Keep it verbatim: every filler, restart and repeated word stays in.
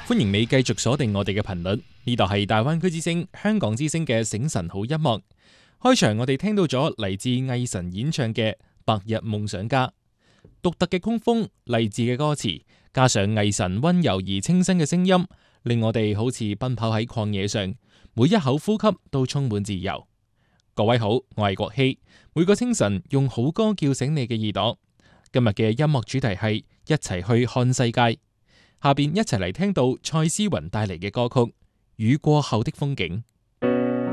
歡迎你繼續鎖定我哋嘅頻率，呢度係大灣區之聲、香港之聲嘅醒神好音樂。開場我哋聽到咗嚟自魏晨演唱嘅《白日夢想家》，獨特嘅曲風、勵志嘅歌詞，加上魏晨溫柔而清新嘅聲音，令我哋好似奔跑喺曠野上，每一口呼吸都充滿自由。各位好，我係國希，每個清晨用好歌叫醒你嘅耳朵。今日嘅音樂主題係一齊去看世界。下邊一齊嚟聽到蔡思芸帶嚟嘅歌曲《雨過後的風景》。